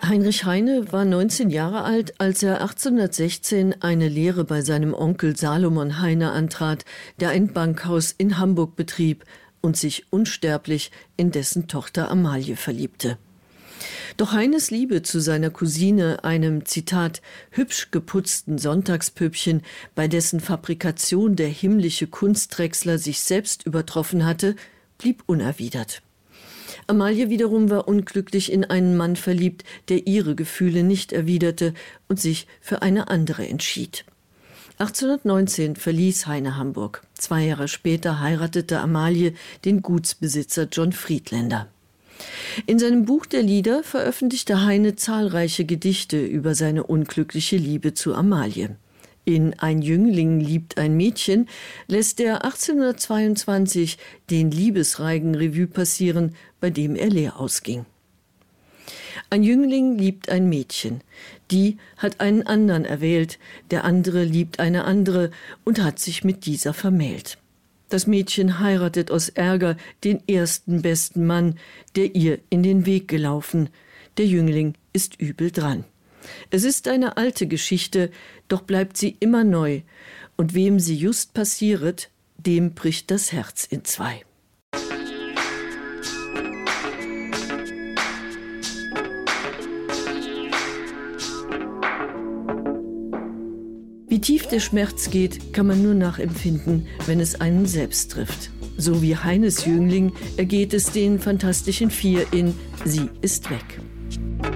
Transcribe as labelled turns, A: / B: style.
A: Heinrich Heine war 19 Jahre alt, als er 1816 eine Lehre bei seinem Onkel Salomon Heine antrat, der ein Bankhaus in Hamburg betrieb und sich unsterblich in dessen Tochter Amalie verliebte. Doch Heines Liebe zu seiner Cousine, einem, Zitat, hübsch geputzten Sonntagspüppchen, bei dessen Fabrikation der himmlische Kunstdrechsler sich selbst übertroffen hatte, blieb unerwidert. Amalie wiederum war unglücklich in einen Mann verliebt, der ihre Gefühle nicht erwiderte und sich für eine andere entschied. 1819 verließ Heine Hamburg. 2 Jahre später heiratete Amalie den Gutsbesitzer John Friedländer. In seinem Buch der Lieder veröffentlichte Heine zahlreiche Gedichte über seine unglückliche Liebe zu Amalie. In Ein Jüngling liebt ein Mädchen lässt er 1822 den Liebesreigen Revue passieren, bei dem er leer ausging. Ein Jüngling liebt ein Mädchen. Die hat einen anderen erwählt, der andere liebt eine andere und hat sich mit dieser vermählt. Das Mädchen heiratet aus Ärger den ersten besten Mann, der ihr in den Weg gelaufen. Der Jüngling ist übel dran. Es ist eine alte Geschichte, doch bleibt sie immer neu. Und wem sie just passieret, dem bricht das Herz in zwei. Wie tief der Schmerz geht, kann man nur nachempfinden, wenn es einen selbst trifft. So wie Heines Jüngling ergeht es den Fantastischen Vier in Sie ist weg.